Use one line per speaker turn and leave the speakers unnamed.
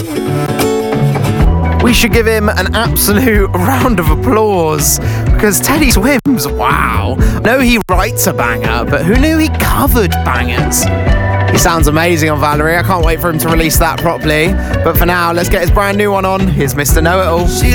We should give him an absolute round of applause because Teddy Swims, wow. I know he writes a banger, but who knew he covered bangers? He sounds amazing on Valerie. I can't wait for him to release that properly. But for now, let's get his brand new one on. Here's Mr. Know-It-All.